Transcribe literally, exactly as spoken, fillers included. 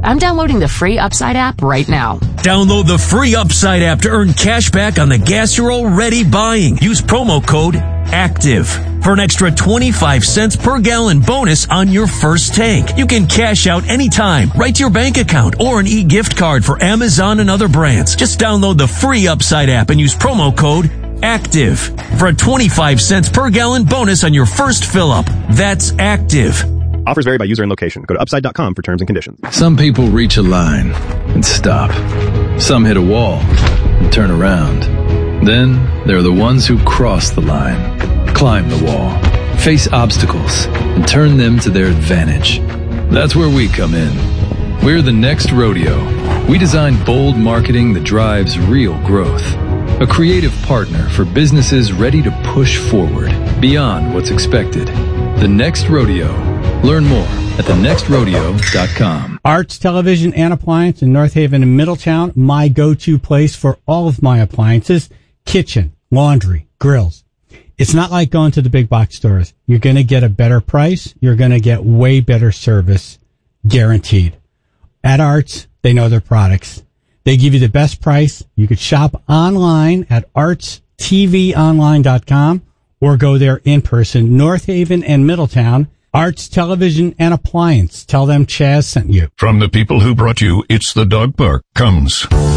I'm downloading the free Upside app right now. Download the free Upside app to earn cash back on the gas you're already buying. Use promo code ACTIVE for an extra twenty-five cents per gallon bonus on your first tank. You can cash out anytime, right to your bank account, or an e-gift card for Amazon and other brands. Just download the free Upside app and use promo code ACTIVE for a twenty-five cents per gallon bonus on your first fill-up. That's ACTIVE. Offers vary by user and location. Go to upside dot com for terms and conditions. Some people reach a line and stop. Some hit a wall and turn around. Then there are the ones who cross the line, climb the wall, face obstacles, and turn them to their advantage. That's where we come in. We're the Next Rodeo. We design bold marketing that drives real growth. A creative partner for businesses ready to push forward beyond what's expected. The Next Rodeo. Learn more at the next rodeo dot com. Arts Television and Appliance in North Haven and Middletown, my go-to place for all of my appliances, kitchen, laundry, grills. It's not like going to the big box stores. You're going to get a better price. You're going to get way better service, guaranteed. At Arts, they know their products. They give you the best price. You could shop online at arts t v online dot com or go there in person, North Haven and Middletown. Arts Television and Appliance. Tell them Chaz sent you. From the people who brought you It's the Dog Park comes